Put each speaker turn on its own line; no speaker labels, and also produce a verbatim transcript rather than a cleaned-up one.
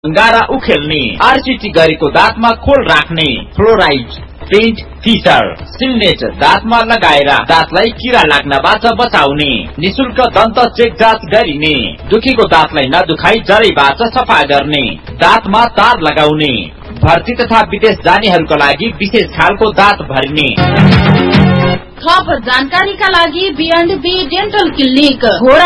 गारा उखेल्ने, आरसीटी गरेको दाँतमा खोल राख्ने, फ्लोराइड, पेन्ट, फिसर, सिलनेट दाँतमा लगाएर दाँतलाई किरा लाग्नबाट बचाउने, निशुल्क दन्त चेक जाँच गरिने, दुखेको दाँतलाई नदुखाई जरैबाट सफा गर्ने, दाँतमा तार लगाउने, भर्ती तथा विदेश जानेहरूका लागि विशेष खालको दाँत भर्ने।
थप जानकारीका लागि बियन्ड बी डेन्टल क्लिनिक